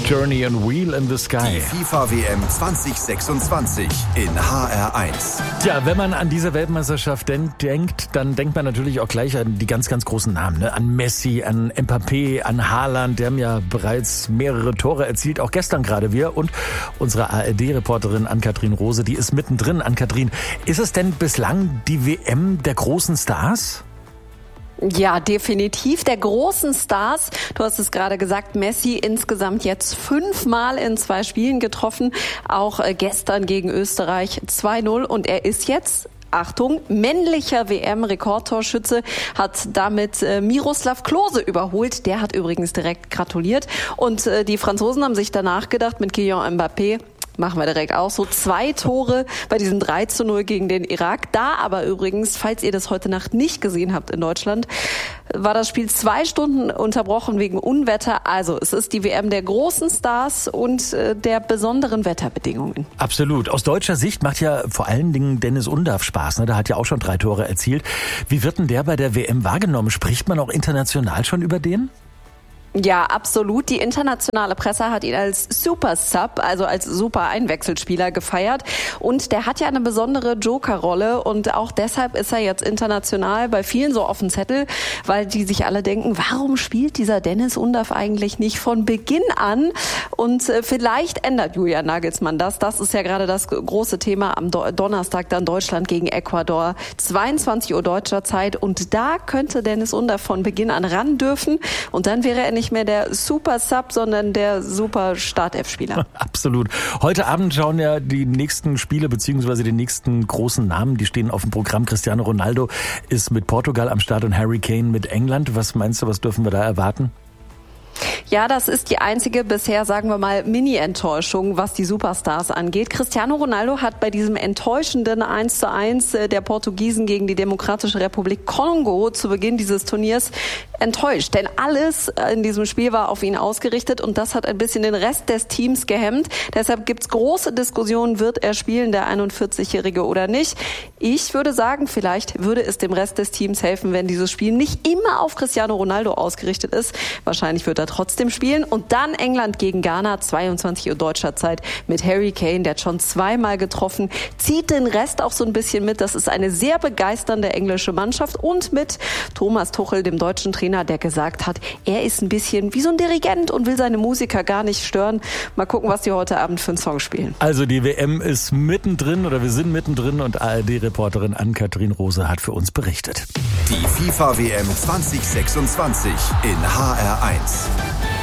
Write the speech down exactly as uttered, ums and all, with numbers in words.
Journey and Wheel in the Sky. Die FIFA-W M zwanzig sechsundzwanzig in H R eins. Tja, wenn man an diese Weltmeisterschaft denkt, dann denkt man natürlich auch gleich an die ganz, ganz großen Namen. Ne? An Messi, an Mbappé, an Haaland. Die haben ja bereits mehrere Tore erzielt, auch gestern gerade wir. Und unsere A R D-Reporterin Ann-Kathrin Rose, die ist mittendrin. Ann-Kathrin, ist es denn bislang die W M der großen Stars? Ja, definitiv der großen Stars. Du hast es gerade gesagt, Messi insgesamt jetzt fünfmal in zwei Spielen getroffen. Auch gestern gegen Österreich zwei null. Und er ist jetzt, Achtung, männlicher W M-Rekordtorschütze, hat damit äh, Miroslav Klose überholt. Der hat übrigens direkt gratuliert. Und äh, die Franzosen haben sich danach gedacht, mit Kylian Mbappé, machen wir direkt auch so. Zwei Tore bei diesem drei zu null gegen den Irak. Da aber übrigens, falls ihr das heute Nacht nicht gesehen habt in Deutschland, war das Spiel zwei Stunden unterbrochen wegen Unwetter. Also es ist die W M der großen Stars und äh, der besonderen Wetterbedingungen. Absolut. Aus deutscher Sicht macht ja vor allen Dingen Dennis Undaff Spaß. Ne? Der hat ja auch schon drei Tore erzielt. Wie wird denn der bei der W M wahrgenommen? Spricht man auch international schon über den? Ja, absolut. Die internationale Presse hat ihn als Super Sub, also als super Einwechselspieler gefeiert. Und der hat ja eine besondere Joker-Rolle. Und auch deshalb ist er jetzt international bei vielen so auf dem Zettel, weil die sich alle denken, warum spielt dieser Dennis Undaff eigentlich nicht von Beginn an? Und vielleicht ändert Julian Nagelsmann das. Das ist ja gerade das große Thema am Donnerstag dann Deutschland gegen Ecuador. zweiundzwanzig Uhr deutscher Zeit. Und da könnte Dennis Undaff von Beginn an ran dürfen. Und dann wäre er nicht mehr der Super Sub, sondern der Super Startelf-Spieler. Absolut. Heute Abend schauen ja die nächsten Spiele beziehungsweise die nächsten großen Namen, die stehen auf dem Programm. Cristiano Ronaldo ist mit Portugal am Start und Harry Kane mit England. Was meinst du, was dürfen wir da erwarten? Ja, das ist die einzige bisher, sagen wir mal, Mini-Enttäuschung, was die Superstars angeht. Cristiano Ronaldo hat bei diesem enttäuschenden eins zu eins der Portugiesen gegen die Demokratische Republik Kongo zu Beginn dieses Turniers enttäuscht. Denn alles in diesem Spiel war auf ihn ausgerichtet und das hat ein bisschen den Rest des Teams gehemmt. Deshalb gibt's große Diskussionen, wird er spielen, der einundvierzigjährige oder nicht. Ich würde sagen, vielleicht würde es dem Rest des Teams helfen, wenn dieses Spiel nicht immer auf Cristiano Ronaldo ausgerichtet ist. Wahrscheinlich wird er trotzdem spielen. Und dann England gegen Ghana, zweiundzwanzig Uhr deutscher Zeit mit Harry Kane, der hat schon zweimal getroffen, zieht den Rest auch so ein bisschen mit. Das ist eine sehr begeisternde englische Mannschaft und mit Thomas Tuchel, dem deutschen Trainer, der gesagt hat, er ist ein bisschen wie so ein Dirigent und will seine Musiker gar nicht stören. Mal gucken, was die heute Abend für einen Song spielen. Also die W M ist mittendrin oder wir sind mittendrin und A R D-Reporterin Ann-Kathrin Rose hat für uns berichtet. Die FIFA-W M zwanzig sechsundzwanzig in H R eins.